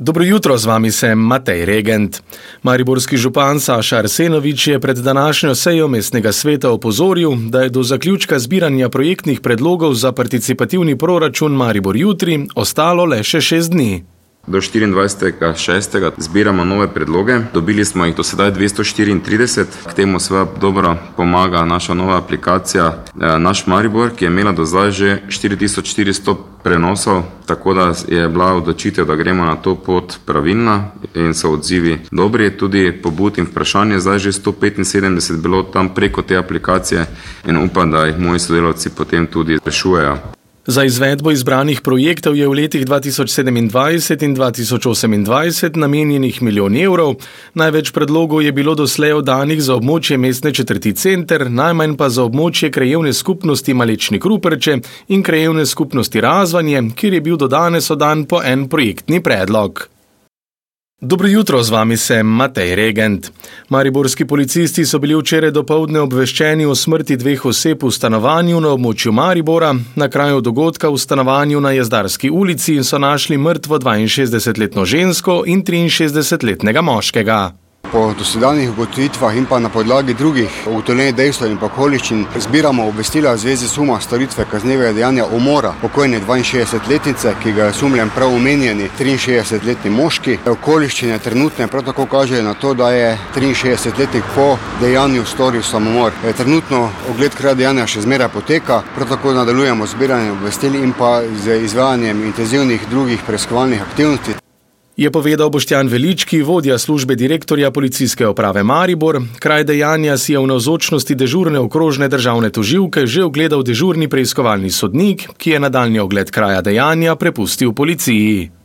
Dobro jutro, z vami sem Matej Regent. Mariborski župan Saša Arsenovič je pred današnjo sejo mestnega sveta opozoril, da je do zaključka zbiranja projektnih predlogov za participativni proračun Maribor jutri ostalo le še 6 dni. Do 24.6. zbiramo nove predloge. Dobili smo jih do sedaj 234. K temu seveda dobro pomaga naša nova aplikacija Naš Maribor, ki je imela do zdaj že 4400 prenosov, tako da je bila odločitev, da gremo na to pot pravilna in so odzivi dobri. Tudi pobud in vprašanje zdaj že 175 bilo tam preko te aplikacije in upam, da jih moji sodelavci potem tudi rešujejo. Za izvedbo izbranih projektov je v letih 2027 in 2028 namenjenih milijon evrov. Največ predlogov je bilo doslej oddanih za območje mestne četrti Center, najmanj pa za območje krajevne skupnosti Malečni Kruperče in krajevne skupnosti Razvanje, kjer je bil do danes oddan po en projektni predlog. Dobro jutro, z vami sem Matej Regent. Mariborski policisti so bili včeraj dopoldne obveščeni o smrti 2 oseb v stanovanju na območju Maribora. Na kraju dogodka v stanovanju na Jezdarski ulici so našli mrtvo 62-letno žensko in 63-letnega moškega. Po dosedanjih ugotovitvah in pa na podlagi drugih ugotovljenih dejstev in okoliščin zbiramo obvestila v zvezi suma storitve kaznivega dejanja umora pokojne 62-letnice, ki ga je osumljen prav omenjeni 63-letni moški. Okoliščine trenutne prav tako kažejo na to, da je 63-letnik po dejanju storil samomor. Trenutno ogled kraja dejanja še zmeraj poteka, prav tako nadaljujemo zbiranjem obvestil in pa z izvajanjem intenzivnih drugih preiskovalnih aktivnosti. Je povedal Boštjan Velički, vodja službe direktorja Policijske uprave Maribor. Kraj dejanja si je v navzočnosti dežurne okrožne državne tožilke že ogledal dežurni preiskovalni sodnik, ki je nadaljnji ogled kraja dejanja prepustil policiji.